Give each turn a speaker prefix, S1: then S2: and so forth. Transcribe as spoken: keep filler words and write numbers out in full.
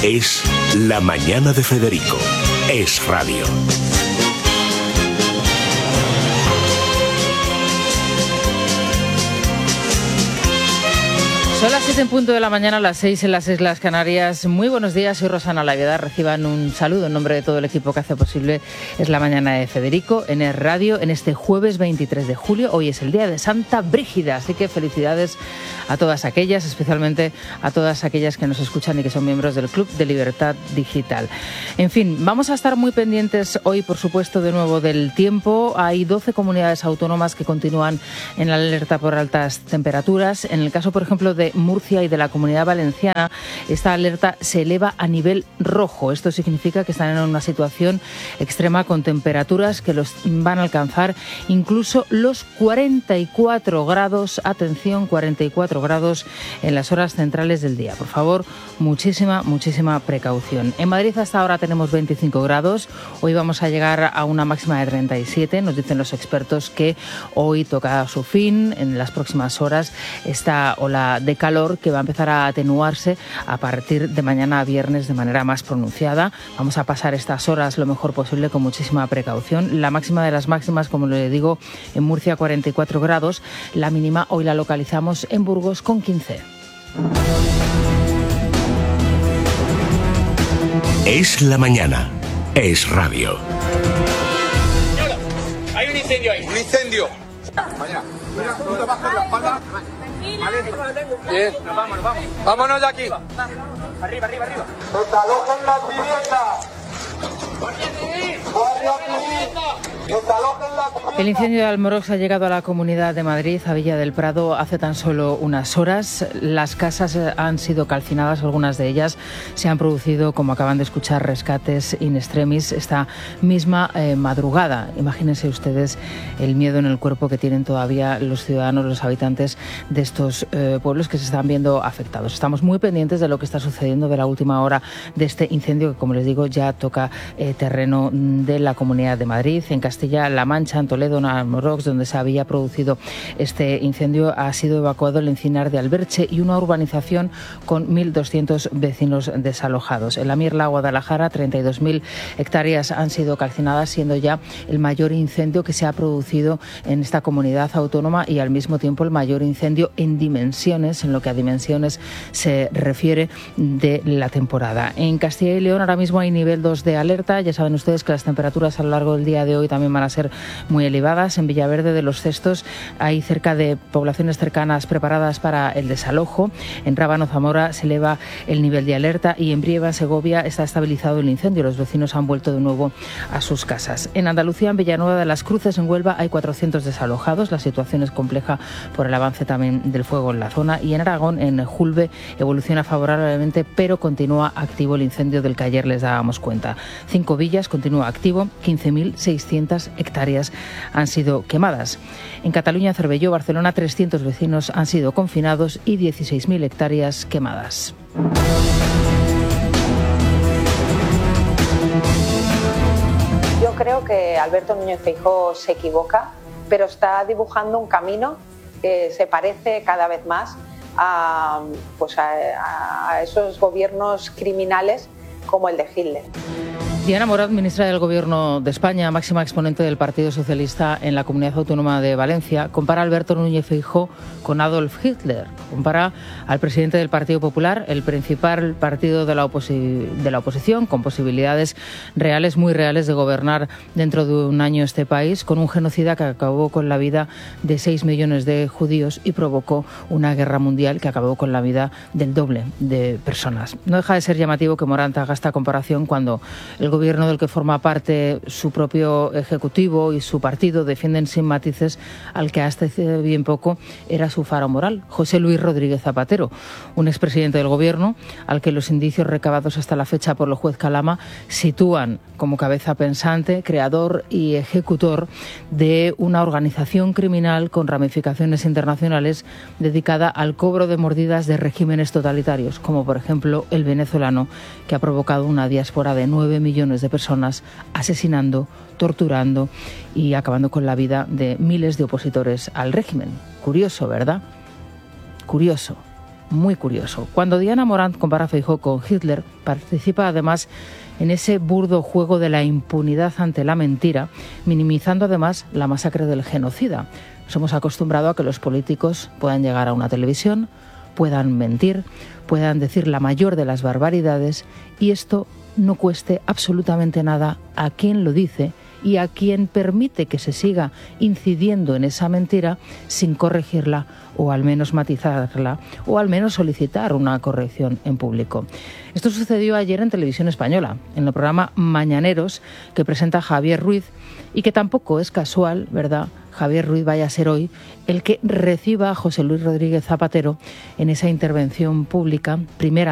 S1: Es La Mañana de Federico. Es radio.
S2: Son las siete en punto de la mañana, las seis en las Islas Canarias. Muy buenos días, soy Rosana Laviada. Reciban un saludo en nombre de todo el equipo que hace posible Es la Mañana de Federico en Es Radio en este jueves veintitrés de julio. Hoy es el día de Santa Brígida, así que felicidades a todas aquellas, especialmente a todas aquellas que nos escuchan y que son miembros del Club de Libertad Digital. En fin, vamos a estar muy pendientes hoy, por supuesto, de nuevo del tiempo. Hay doce comunidades autónomas que continúan en la alerta por altas temperaturas. En el caso, por ejemplo, de Murcia y de la Comunidad Valenciana, esta alerta se eleva a nivel rojo. Esto significa que están en una situación extrema con temperaturas que los van a alcanzar incluso los cuarenta y cuatro grados. Atención, cuarenta y cuatro grados en las horas centrales del día. Por favor, muchísima, muchísima precaución. En Madrid hasta ahora tenemos veinticinco grados. Hoy vamos a llegar a una máxima de treinta y siete. Nos dicen los expertos que hoy toca a su fin. En las próximas horas esta ola de calor que va a empezar a atenuarse a partir de mañana a viernes de manera más pronunciada. Vamos a pasar estas horas lo mejor posible con muchísima precaución. La máxima de las máximas, como le digo, en Murcia cuarenta y cuatro grados. La mínima hoy la localizamos en Burgos con quince.
S1: Es la mañana. Es radio.
S3: Señora, hay un incendio ahí. Un incendio. Mañana. Mira, tú te bajas la espalda. Bien, nos vamos, nos vamos. Vámonos de aquí. Arriba, arriba, arriba.
S4: Desalojen las viviendas. Guardia civil. Guardia civil. Desalojen las viviendas.
S2: El incendio de Almorox ha llegado a la Comunidad de Madrid, a Villa del Prado, hace tan solo unas horas. Las casas han sido calcinadas, algunas de ellas. Se han producido, como acaban de escuchar, rescates in extremis esta misma eh, madrugada. Imagínense ustedes el miedo en el cuerpo que tienen todavía los ciudadanos, los habitantes de estos eh, pueblos que se están viendo afectados. Estamos muy pendientes de lo que está sucediendo, de la última hora de este incendio que, como les digo, ya toca eh, terreno de la Comunidad de Madrid. En Castilla-La Mancha, en Toledo, en Almorox, donde se había producido este incendio, ha sido evacuado el encinar de Alberche y una urbanización con mil doscientos vecinos desalojados. En la Mirla, Guadalajara, treinta y dos mil hectáreas han sido calcinadas, siendo ya el mayor incendio que se ha producido en esta comunidad autónoma y al mismo tiempo el mayor incendio en dimensiones, en lo que a dimensiones se refiere, de la temporada. En Castilla y León ahora mismo hay nivel dos de alerta. Ya saben ustedes que las temperaturas a lo largo del día de hoy también van a ser muy elevadas. En Villaverde de los Cestos hay cerca de poblaciones cercanas preparadas para el desalojo. En Rábano, Zamora, se eleva el nivel de alerta y en Brieva, Segovia, está estabilizado el incendio. Los vecinos han vuelto de nuevo a sus casas. En Andalucía, en Villanueva de las Cruces, en Huelva, hay cuatrocientos desalojados. La situación es compleja por el avance también del fuego en la zona. Y en Aragón, en Julve, evoluciona favorablemente, pero continúa activo el incendio del que ayer les dábamos cuenta. Cinco Villas continúa activo, quince mil seiscientas hectáreas han sido quemadas. En Cataluña, Cervelló, Barcelona, trescientos vecinos han sido confinados y dieciséis mil hectáreas quemadas.
S5: Yo creo que Alberto Núñez Feijóo se equivoca, pero está dibujando un camino que se parece cada vez más a, pues a, a esos gobiernos criminales como el de Hitler.
S2: Diana Moraz, ministra del Gobierno de España, máxima exponente del Partido Socialista en la Comunidad Autónoma de Valencia, compara a Alberto Núñez Feijóo con Adolf Hitler. Compara al presidente del Partido Popular, el principal partido de la, oposi- de la oposición, con posibilidades reales, muy reales, de gobernar dentro de un año este país, con un genocida que acabó con la vida de seis millones de judíos y provocó una guerra mundial que acabó con la vida del doble de personas. No deja de ser llamativo que Morant haga esta comparación cuando el gobierno del que forma parte su propio ejecutivo y su partido defienden sin matices al que hasta hace bien poco era su faro moral, José Luis Rodríguez Zapatero, un expresidente del gobierno al que los indicios recabados hasta la fecha por el juez Calama sitúan como cabeza pensante, creador y ejecutor de una organización criminal con ramificaciones internacionales dedicada al cobro de mordidas de regímenes totalitarios, como por ejemplo el venezolano, que ha provocado una diáspora de nueve millones de personas, asesinando, torturando y acabando con la vida de miles de opositores al régimen. Curioso, ¿verdad? Curioso. muy curioso. Cuando Diana Morant compara a Feijóo con Hitler, participa además en ese burdo juego de la impunidad ante la mentira, minimizando además la masacre del genocida. Nos hemos acostumbrado a que los políticos puedan llegar a una televisión, puedan mentir, puedan decir la mayor de las barbaridades y esto no cueste absolutamente nada a quien lo dice y a quien permite que se siga incidiendo en esa mentira sin corregirla o al menos matizarla o al menos solicitar una corrección en público. Esto sucedió ayer en Televisión Española, en el programa Mañaneros que presenta Javier Ruiz y que tampoco es casual, ¿verdad?, Javier Ruiz vaya a ser hoy el que reciba a José Luis Rodríguez Zapatero en esa intervención pública, primera